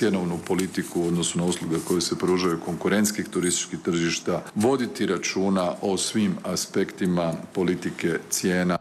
cjenovnu politiku u odnosu na usluge koje se pružaju konkurentskih turističkih tržišta, voditi računa o svim aspektima politike cijena.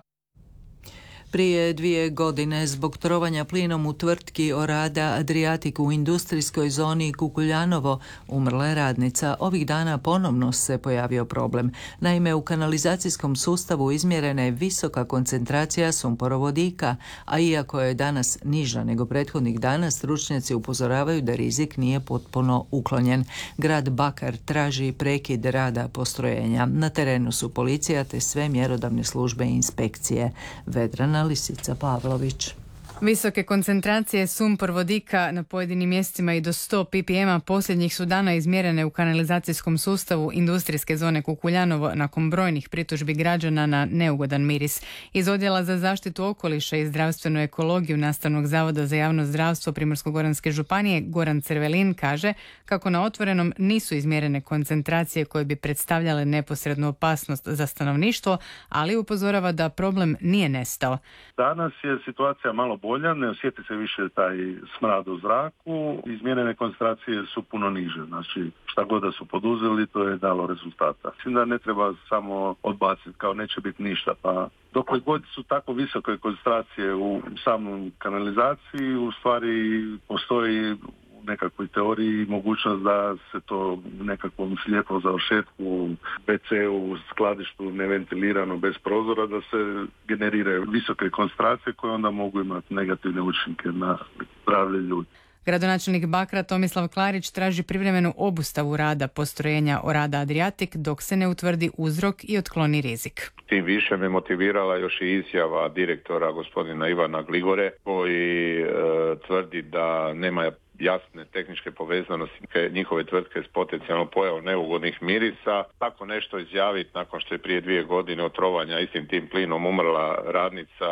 Prije 2 godine zbog trovanja plinom u tvrtki Orada Adriatic u industrijskoj zoni Kukuljanovo umrla je radnica. Ovih dana ponovno se pojavio problem. Naime, u kanalizacijskom sustavu izmjerena je visoka koncentracija sumporovodika, a iako je danas niža nego prethodnih dana, stručnjaci upozoravaju da rizik nije potpuno uklonjen. Grad Bakar traži prekid rada postrojenja. Na terenu su policija te sve mjerodavne službe i inspekcije. Vedrana Lisica Pavlović. Visoke koncentracije sumpor-vodika na pojedinim mjestima i do 100 ppm posljednjih su dana izmjerene u kanalizacijskom sustavu industrijske zone Kukuljanovo nakon brojnih pritužbi građana na neugodan miris. Iz Odjela za zaštitu okoliša i zdravstvenu ekologiju Nastavnog zavoda za javno zdravstvo Primorsko-goranske županije Goran Cervelin kaže kako na otvorenom nisu izmjerene koncentracije koje bi predstavljale neposrednu opasnost za stanovništvo, ali upozorava da problem nije nestao. Danas je situacija malo bolja, ne osjeti se više taj smrad u zraku, izmjerene koncentracije su puno niže, znači šta god da su poduzeli, to je dalo rezultata. Mislim da ne treba samo odbaciti kao neće biti ništa, pa dok god su tako visoke koncentracije u samom kanalizaciji, u stvari postoji u nekakvoj teoriji mogućnost da se to u nekakvom slijepom završetku, WC-u, skladištu neventilirano bez prozora, da se generiraju visoke koncentracije koje onda mogu imati negativne učinke na zdravlje ljudi. Gradonačelnik Bakra Tomislav Klarić traži privremenu obustavu rada postrojenja Orada Adriatic dok se ne utvrdi uzrok i otkloni rizik. Tim više me motivirala još i izjava direktora gospodina Ivana Gligore koji tvrdi da nema jasne tehničke povezanosti njihove tvrtke s potencijalno pojavom neugodnih mirisa. Tako nešto izjaviti nakon što je prije 2 godine od trovanja istim tim plinom umrla radnica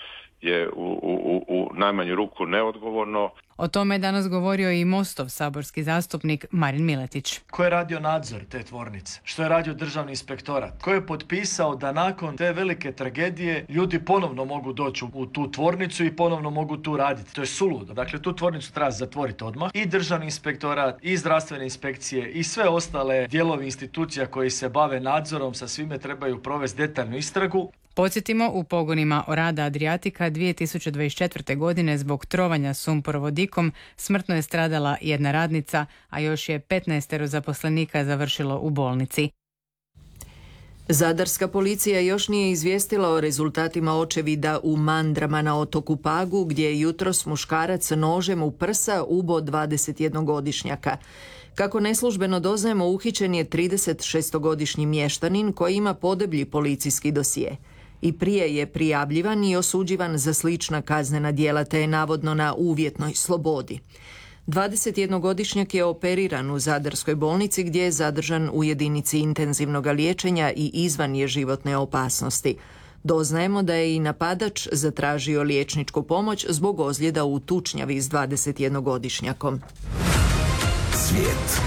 je u najmanju ruku neodgovorno. O tome je danas govorio i Mostov saborski zastupnik Marin Miletić. Ko je radio nadzor te tvornice? Što je radio državni inspektorat? Ko je potpisao da nakon te velike tragedije ljudi ponovno mogu doći u tu tvornicu i ponovno mogu tu raditi? To je suludo. Dakle, tu tvornicu treba zatvoriti odmah. I državni inspektorat, i zdravstvene inspekcije, i sve ostale dijelovi institucija koji se bave nadzorom sa svime trebaju provesti detaljnu istragu. Podsjetimo, u pogonima Orada Adriatica 2024. godine zbog trovanja sumporovodikom smrtno je stradala jedna radnica, a još je 15 zaposlenika završilo u bolnici. Zadarska policija još nije izvijestila o rezultatima očevida u Mandrama na otoku Pagu, gdje je jutros muškarac nožem u prsa ubo 21-godišnjaka. Kako neslužbeno doznajemo, uhićen je 36-godišnji mještanin koji ima podeblji policijski dosije. I prije je prijavljivan i osuđivan za slična kaznena djela te je navodno na uvjetnoj slobodi. 21-godišnjak je operiran u Zadarskoj bolnici gdje je zadržan u jedinici intenzivnog liječenja i izvan je životne opasnosti. Doznajemo da je i napadač zatražio liječničku pomoć zbog ozljeda u tučnjavi s 21-godišnjakom. Svijet.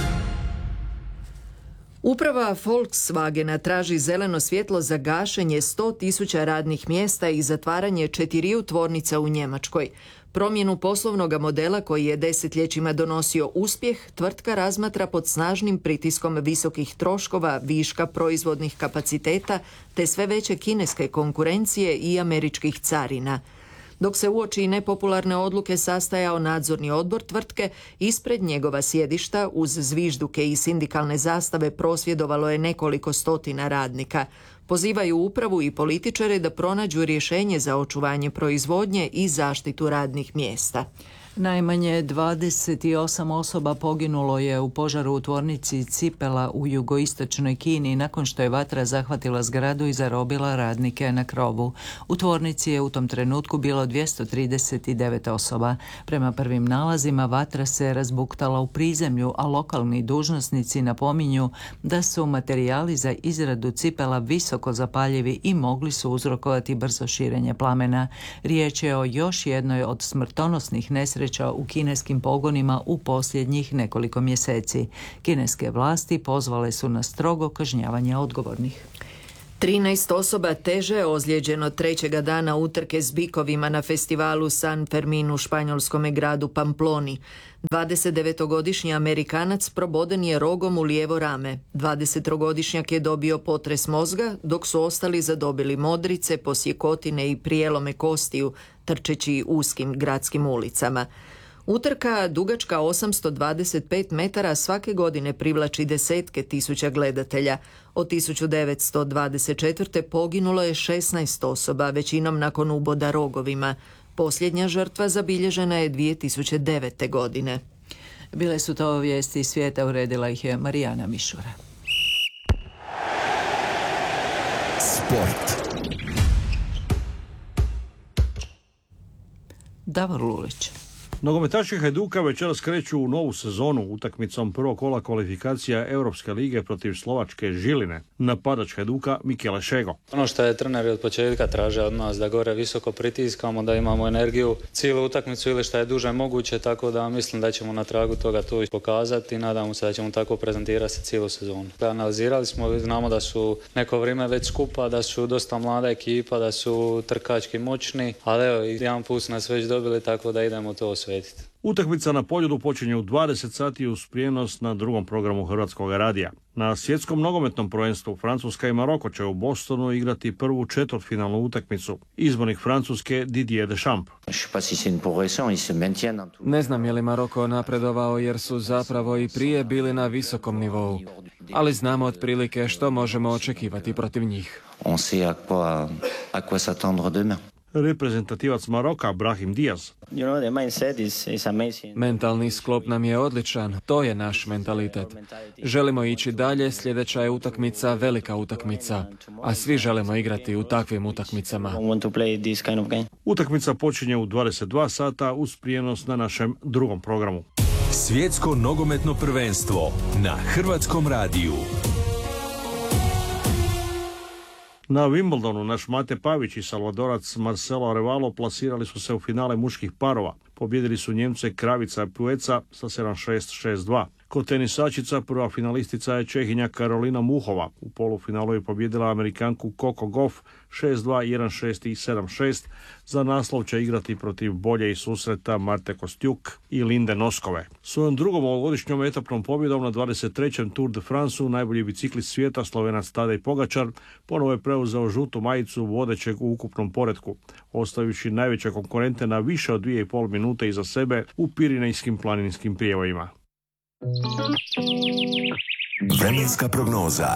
Uprava Volkswagena traži zeleno svjetlo za gašenje 100.000 radnih mjesta i zatvaranje 4 tvornica u Njemačkoj. Promjenu poslovnog modela koji je desetljećima donosio uspjeh, tvrtka razmatra pod snažnim pritiskom visokih troškova, viška proizvodnih kapaciteta te sve veće kineske konkurencije i američkih carina. Dok se uoči nepopularne odluke sastajao nadzorni odbor tvrtke, ispred njegova sjedišta uz zvižduke i sindikalne zastave prosvjedovalo je nekoliko stotina radnika. Pozivaju upravu i političare da pronađu rješenje za očuvanje proizvodnje i zaštitu radnih mjesta. Najmanje 28 osoba poginulo je u požaru u tvornici cipela u jugoistočnoj Kini nakon što je vatra zahvatila zgradu i zarobila radnike na krovu. U tvornici je u tom trenutku bilo 239 osoba. Prema prvim nalazima vatra se razbuktala u prizemlju, a lokalni dužnosnici napominju da su materijali za izradu cipela visoko zapaljivi i mogli su uzrokovati brzo širenje plamena. Riječ je o još jednoj od smrtonosnih nesreća u kineskim pogonima u posljednjih nekoliko mjeseci. Kineske vlasti pozvale su na strogo kažnjavanje odgovornih. 13 osoba teže je ozlijeđeno trećega dana utrke s bikovima na festivalu San Fermin u španjolskome gradu Pamploni. 29-godišnji Amerikanac proboden je rogom u lijevo rame. 23-godišnjak je dobio potres mozga, dok su ostali zadobili modrice, posjekotine i prijelome kostiju, trčeći uskim gradskim ulicama. Utrka, dugačka 825 metara, svake godine privlači desetke tisuća gledatelja. Od 1924. poginulo je 16 osoba, većinom nakon uboda rogovima. Posljednja žrtva zabilježena je 2009. godine. Bile su to vijesti svijeta, uredila ih je Marijana Mišura. Sport. Davor Lulić. Nogometaši Hajduka večeras kreću u novu sezonu utakmicom prvog kola kvalifikacija Europske lige protiv slovačke Žiline. Napadač Hajduka Mikele Šego. Ono što je treneri od početka traže od nas, da gore visoko pritiskamo, da imamo energiju cijelu utakmicu ili što je duže moguće, tako da mislim da ćemo na tragu toga to pokazati i nadamo se da ćemo tako prezentirati se cijelu sezonu. Analizirali smo, znamo da su neko vrijeme već skupa, da su dosta mlada ekipa, da su trkački moćni, ali evo, jedan put nas već dobili, tako da idemo to osvetiti. Utakmica na Poljudu počinje u 20 sati uz prijenos na drugom programu Hrvatskog radija. Na svjetskom nogometnom prvenstvu Francuska i Maroko će u Bostonu igrati prvu četvrtfinalnu utakmicu. Izbornik Francuske Didier Deschamps. Ne znam je li Maroko napredovao jer su zapravo i prije bili na visokom nivou, ali znamo otprilike što možemo očekivati protiv njih. Reprezentativac Maroka Brahim Diaz. Mentalni sklop nam je odličan, to je naš mentalitet. Želimo ići dalje, sljedeća je utakmica velika utakmica, a svi želimo igrati u takvim utakmicama. Utakmica počinje u 22 sata uz prijenos na našem drugom programu. Svjetsko nogometno prvenstvo na Hrvatskom radiju. Na Wimbledonu naš Mate Pavić i Salvadorac Marcelo Arevalo plasirali su se u finale muških parova. Pobjedili su Njemce Kravica Pueca sa 7-6, 6-2. Kod tenisačica prva finalistica je Čehinja Karolina Muhova. U polufinalu je pobjedila Amerikanku Coco Gauff 6-2, 1-6 i 7-6. Za naslov će igrati protiv bolje i susreta Marte Kostjuk i Linde Noskove. Svojom drugom ovogodišnjom etapnom pobjedom na 23. Tour de France-u najbolji biciklist svijeta Slovenac Tadej Pogačar ponovo je preuzeo žutu majicu vodećeg u ukupnom poretku, ostavivši najveće konkurente na više od 2,5 minute iza sebe u pirinejskim planinskim prijevojima. Vremenska prognoza.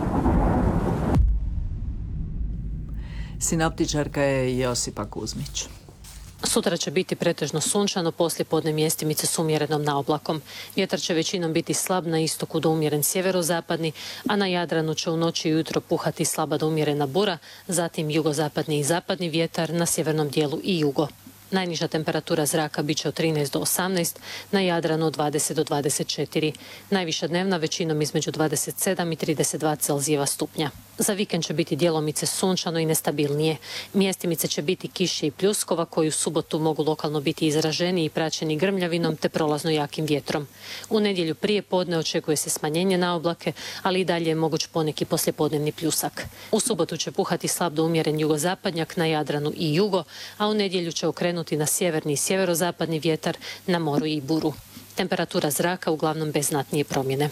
Sinoptičarka je Josipa Kuzmić. Sutra će biti pretežno sunčano, poslijepodne mjestimice s umjerenom naoblakom. Vjetar će većinom biti slab na istoku do umjeren sjeverozapadni, a na Jadranu će u noći i ujutro puhati slaba do umjerena bura, zatim jugozapadni i zapadni vjetar, na sjevernom dijelu i jugo. Najniža temperatura zraka bit će od 13 do 18, na Jadranu od 20 do 24. Najviša dnevna većinom između 27 i 32 Celzijeva stupnja. Za vikend će biti djelomice sunčano i nestabilnije. Mjestimice će biti kiše i pljuskova koji u subotu mogu lokalno biti izraženi i praćeni grmljavinom te prolazno jakim vjetrom. U nedjelju prije podne očekuje se smanjenje na oblake, ali i dalje je moguć poneki poslijepodnevni pljusak. U subotu će puhati slab do umjeren jugozapadnjak na Jadranu i jugo, a u nedjelju će okrenuti na sjeverni i sjeverozapadni vjetar, na moru i buru. Temperatura zraka uglavnom bez znatnije promjene.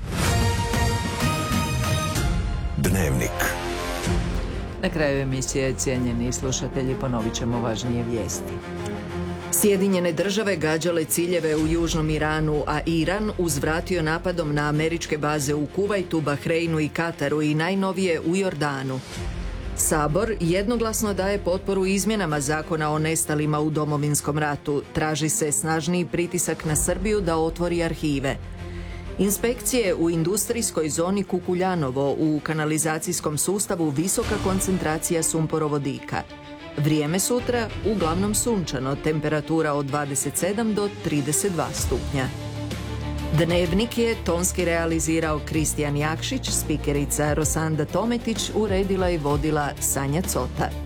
Dnevnik. Na kraju emisije, cijenjeni slušatelji, ponovit ćemo važnije vijesti. Sjedinjene države gađale ciljeve u južnom Iranu, a Iran uzvratio napadom na američke baze u Kuvajtu, Bahreinu i Kataru i najnovije u Jordanu. Sabor jednoglasno daje potporu izmjenama zakona o nestalima u Domovinskom ratu. Traži se snažniji pritisak na Srbiju da otvori arhive. Inspekcije u industrijskoj zoni Kukuljanovo, u kanalizacijskom sustavu visoka koncentracija sumporovodika. Vrijeme sutra uglavnom sunčano, temperatura od 27 do 32 stupnja. Dnevnik je tonski realizirao Kristijan Jakšić, spikerica Rosanda Tometić, uredila i vodila Sanja Cota.